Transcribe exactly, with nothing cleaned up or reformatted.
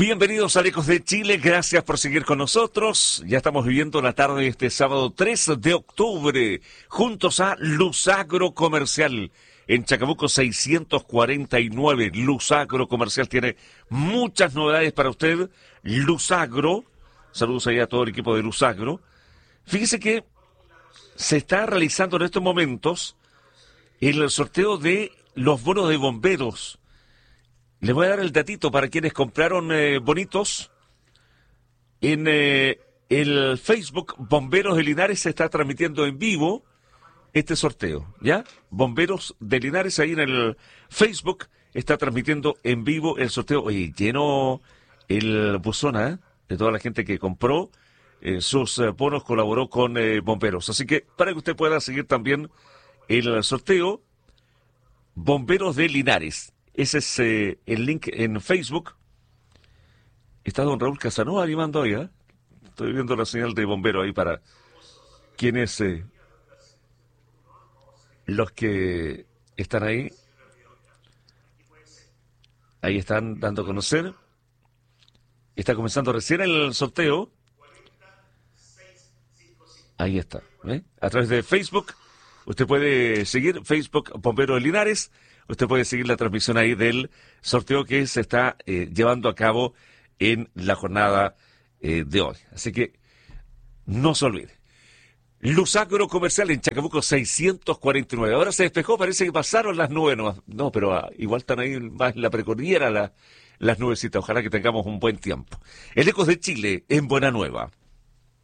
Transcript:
Bienvenidos a Ecos de Chile, gracias por seguir con nosotros. Ya estamos viviendo la tarde de este sábado tres de octubre, juntos a Luzagro Comercial, en Chacabuco seiscientos cuarenta y nueve. Luzagro Comercial tiene muchas novedades para usted. Luzagro, saludos ahí a todo el equipo de Luzagro. Fíjese que se está realizando en estos momentos el sorteo de los bonos de bomberos. Les voy a dar el datito para quienes compraron eh, bonitos. En eh, el Facebook Bomberos de Linares se está transmitiendo en vivo este sorteo, ¿ya? Bomberos de Linares ahí en el Facebook está transmitiendo en vivo el sorteo. Oye, lleno el buzón, ¿eh? De toda la gente que compró eh, sus eh, bonos, colaboró con eh, bomberos. Así que para que usted pueda seguir también el sorteo, Bomberos de Linares. Ese es eh, el link en Facebook. Está don Raúl Casanova animando ahí, ¿eh? Estoy viendo la señal de bombero ahí para quienes, eh, los que están ahí. Ahí están dando a conocer. Está comenzando recién el sorteo. Ahí está, ¿eh? A través de Facebook, usted puede seguir Facebook Bombero de Linares. Usted puede seguir la transmisión ahí del sorteo que se está eh, llevando a cabo en la jornada eh, de hoy. Así que no se olvide. Luzagro Comercial en Chacabuco seiscientos cuarenta y nueve. Ahora se despejó, parece que pasaron las nubes. No, no pero ah, igual están ahí más en la precordillera la, las nubecitas. Ojalá que tengamos un buen tiempo. El Ecos de Chile en Buena Nueva.